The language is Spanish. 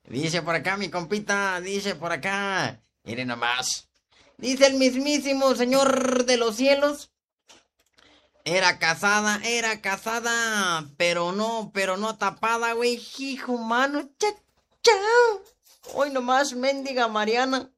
Dice por acá mi compita, dice por acá. Miren nomás. Dice el mismísimo Señor de los cielos. Era casada, pero no tapada, güey. Hijo, mano, cha, cha. Hoy nomás, mendiga Mariana.